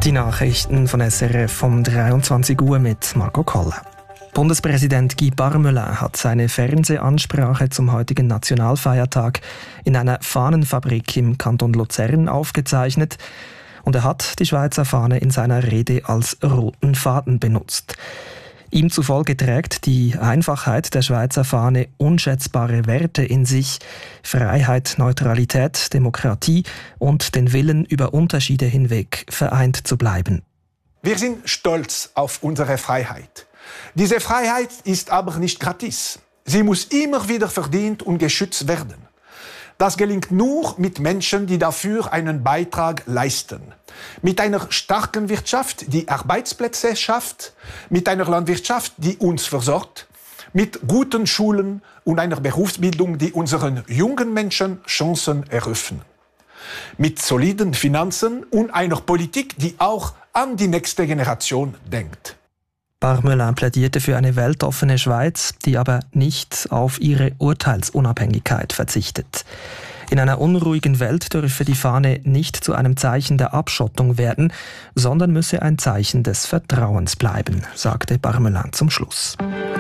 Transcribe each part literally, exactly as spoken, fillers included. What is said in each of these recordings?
Die Nachrichten von S R F um dreiundzwanzig Uhr mit Marco Kolle. Bundespräsident Guy Parmelin hat seine Fernsehansprache zum heutigen Nationalfeiertag in einer Fahnenfabrik im Kanton Luzern aufgezeichnet und er hat die Schweizer Fahne in seiner Rede als roten Faden benutzt. Ihm zufolge trägt die Einfachheit der Schweizer Fahne unschätzbare Werte in sich: Freiheit, Neutralität, Demokratie und den Willen, über Unterschiede hinweg vereint zu bleiben. Wir sind stolz auf unsere Freiheit. Diese Freiheit ist aber nicht gratis. Sie muss immer wieder verdient und geschützt werden. Das gelingt nur mit Menschen, die dafür einen Beitrag leisten. Mit einer starken Wirtschaft, die Arbeitsplätze schafft, mit einer Landwirtschaft, die uns versorgt, mit guten Schulen und einer Berufsbildung, die unseren jungen Menschen Chancen eröffnen. Mit soliden Finanzen und einer Politik, die auch an die nächste Generation denkt. Parmelin plädierte für eine weltoffene Schweiz, die aber nicht auf ihre Urteilsunabhängigkeit verzichtet. In einer unruhigen Welt dürfe die Fahne nicht zu einem Zeichen der Abschottung werden, sondern müsse ein Zeichen des Vertrauens bleiben, sagte Parmelin zum Schluss.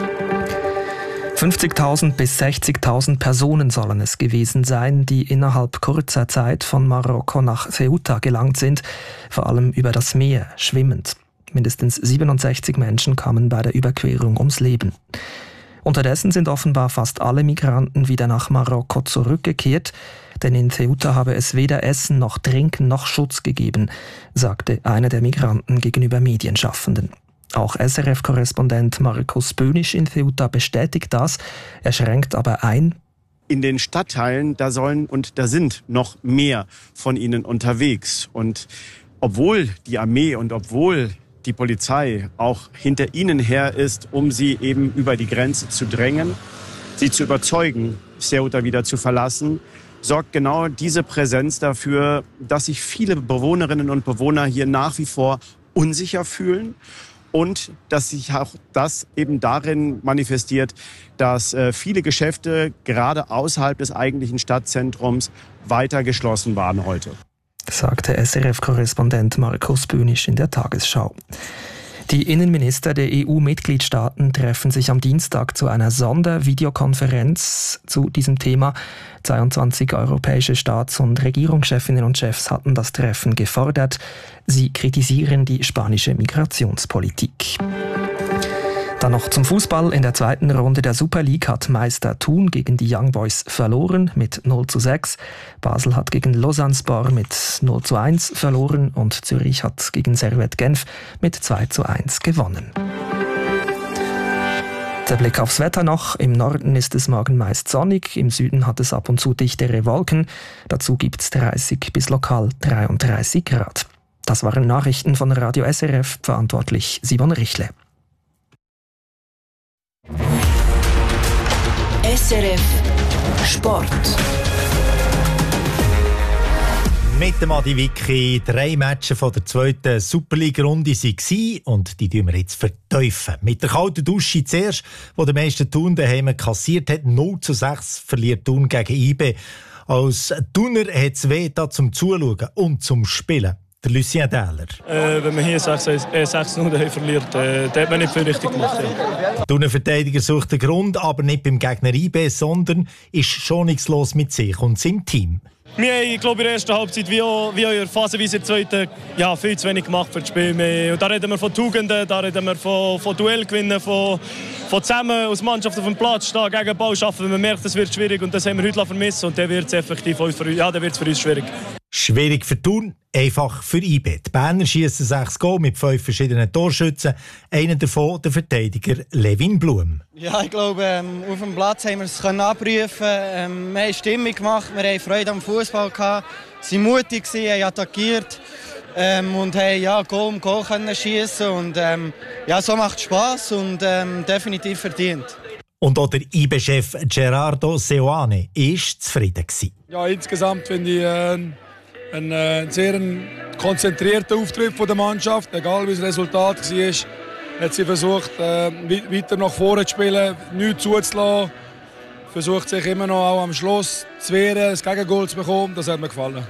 fünfzigtausend bis sechzigtausend Personen sollen es gewesen sein, die innerhalb kurzer Zeit von Marokko nach Ceuta gelangt sind, vor allem über das Meer, schwimmend. Mindestens siebenundsechzig Menschen kamen bei der Überquerung ums Leben. Unterdessen sind offenbar fast alle Migranten wieder nach Marokko zurückgekehrt, denn in Ceuta habe es weder Essen noch Trinken noch Schutz gegeben, sagte einer der Migranten gegenüber Medienschaffenden. Auch S R F-Korrespondent Markus Bönisch in Ceuta bestätigt das, er schränkt aber ein: In den Stadtteilen, da sollen und da sind noch mehr von ihnen unterwegs. Und obwohl die Armee und obwohl die Polizei auch hinter ihnen her ist, um sie eben über die Grenze zu drängen, sie zu überzeugen, Ceuta wieder zu verlassen, sorgt genau diese Präsenz dafür, dass sich viele Bewohnerinnen und Bewohner hier nach wie vor unsicher fühlen und dass sich auch das eben darin manifestiert, dass äh, viele Geschäfte gerade außerhalb des eigentlichen Stadtzentrums weiter geschlossen waren heute. Sagte S R F-Korrespondent Markus Bönisch in der Tagesschau. Die Innenminister der E U-Mitgliedstaaten treffen sich am Dienstag zu einer Sondervideokonferenz zu diesem Thema. zweiundzwanzig europäische Staats- und Regierungschefinnen und Chefs hatten das Treffen gefordert. Sie kritisieren die spanische Migrationspolitik. Dann noch zum Fußball. In der zweiten Runde der Super League hat Meister Thun gegen die Young Boys verloren mit null zu sechs. Basel hat gegen Lausanne-Sport mit null zu eins verloren und Zürich hat gegen Servette Genf mit zwei zu eins gewonnen. Der Blick aufs Wetter noch. Im Norden ist es morgen meist sonnig, im Süden hat es ab und zu dichtere Wolken. Dazu gibt es dreißig bis lokal dreiunddreißig Grad. Das waren Nachrichten von Radio S R F, verantwortlich Simon Richle. S R F Sport. Mit dem Adi Wicki, drei Matches von der zweiten Superliga-Runde waren und die tun wir jetzt verteufeln. Mit der kalten Dusche zuerst, wo der meiste Thun daheim kassiert hat. null zu sechs verliert Thun gegen I B. Als Thuner hat es weh da zum Zuschauen und zum Spielen. Der Lucien Dähler. Äh, wenn man hier sechs null äh, verliert, äh, dann hat man nicht viel richtig gemacht. Ja. Der Thuner-Verteidiger sucht den Grund, aber nicht beim Gegner I B, sondern ist schonungslos mit sich und seinem Team. Wir haben, ich glaube, in der ersten Halbzeit wie auch, wie auch in der Phasenweise in der zweiten ja, viel zu wenig gemacht für das Spiel. Wir, und da reden wir von Tugenden, da reden wir von, von Duellgewinnen, von, von zusammen als Mannschaft auf dem Platz stehen, gegen den Ball schaffen. Man merkt, es wird schwierig und das haben wir heute vermisst und dann wird es effektiv für, ja, dann wird's für uns schwierig. Schwierig für Thun, einfach für I B. Die Berner schiessen sechs Goal mit fünf verschiedenen Torschützen. Einer davon der Verteidiger Levin Blum. Ja, ich glaube, ähm, auf dem Platz haben wir es abrufen. Ähm, wir haben Stimmung gemacht, wir haben Freude am Fußball gehabt, sind mutig gewesen, haben attackiert ähm, und haben ja, Goal um Goal können schiessen. Und ähm, ja, so macht es Spass und ähm, definitiv verdient. Und auch der I B-Chef Gerardo Seoane war zufrieden gewesen. Ja, insgesamt finde ich äh, ein äh, sehr konzentrierter Auftritt von der Mannschaft. Egal wie das Resultat war, hat sie versucht, äh, weiter nach vorne zu spielen, nichts zuzulassen. Versucht sich immer noch auch am Schluss zu wehren, das Gegengol zu bekommen. Das hat mir gefallen.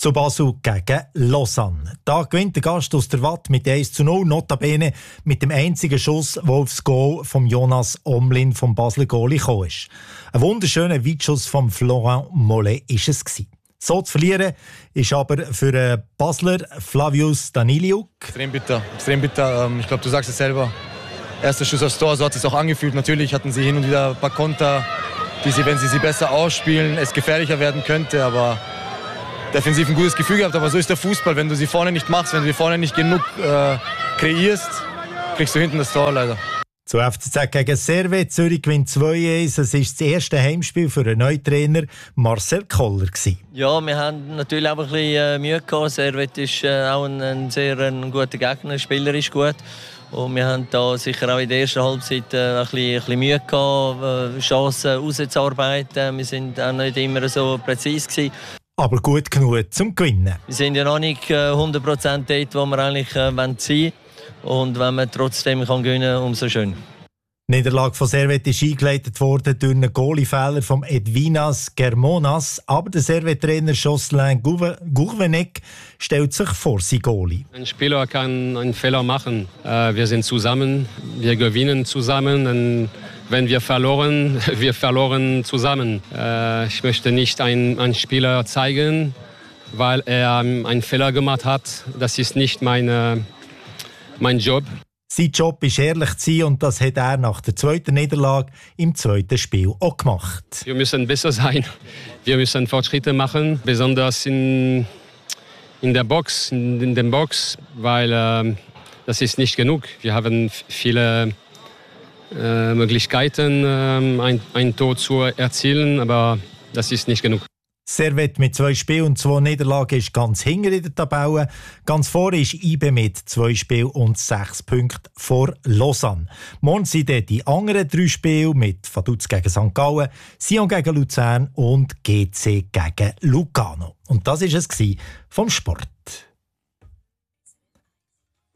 Zu Basel gegen Lausanne. Da gewinnt der Gast aus der Watt mit eins zu null, notabene mit dem einzigen Schuss, der aufs Goal von Jonas Omlin vom Basler Goalie gekommen ist. Ein wunderschöner Weitschuss von Florent Mollet war es gewesen. So zu verlieren ist aber für den Basler Flavius Daniliuk extrem bitter, extrem bitter. Ich glaube, du sagst es selber. Erster Schuss aufs Tor, so hat es sich auch angefühlt. Natürlich hatten sie hin und wieder ein paar Konter, die sie, wenn sie sie besser ausspielen, es gefährlicher werden könnte, aber defensiv ein gutes Gefühl gehabt, aber so ist der Fußball. Wenn du sie vorne nicht machst, wenn du sie vorne nicht genug äh, kreierst, kriegst du hinten das Tor leider. Zu F C Z gegen Servet. Zürich gewinnt zwei eins. Es war das erste Heimspiel für den neuen Trainer Marcel Koller. Ja, wir haben natürlich auch ein bisschen Mühe gehabt. Servet ist auch ein, ein sehr ein guter Gegner, spielerisch gut. Und wir haben da sicher auch in der ersten Halbzeit ein bisschen, ein bisschen Mühe gehabt, Chancen rauszuarbeiten. Wir sind auch nicht immer so präzise gewesen. Aber gut genug zum Gewinnen. Wir sind ja noch nicht hundert Prozent dort, wo wir eigentlich sein wollen. Und wenn man trotzdem kann gewinnen kann, umso schön. Die Niederlage von Servet ist eingeleitet worden durch einen Goalie-Fehler von Edvinas Germonas. Aber der Servet-Trainer Jocelyn Gourvenec stellt sich vor sein Goalie. Ein Spieler kann einen Fehler machen. Wir sind zusammen, wir gewinnen zusammen. Und wenn wir verloren, wir verloren zusammen. Ich möchte nicht einen, einen Spieler zeigen, weil er einen Fehler gemacht hat. Das ist nicht meine, mein Job. Sein Job ist ehrlich zu sein und das hat er nach der zweiten Niederlage im zweiten Spiel auch gemacht. Wir müssen besser sein. Wir müssen Fortschritte machen, besonders in, in der Box, in, in der Box, weil äh, das ist nicht genug. Wir haben viele äh, Möglichkeiten, äh, ein, ein Tor zu erzielen, aber das ist nicht genug. Servet mit zwei Spielen und zwei Niederlagen ist ganz hinter in der Tabelle. Ganz vorne ist I B mit zwei Spielen und sechs Punkten vor Lausanne. Morgen sind dann die anderen drei Spiele mit Vaduz gegen Sankt Gallen, Sion gegen Luzern und G C gegen Lugano. Und das war es vom Sport.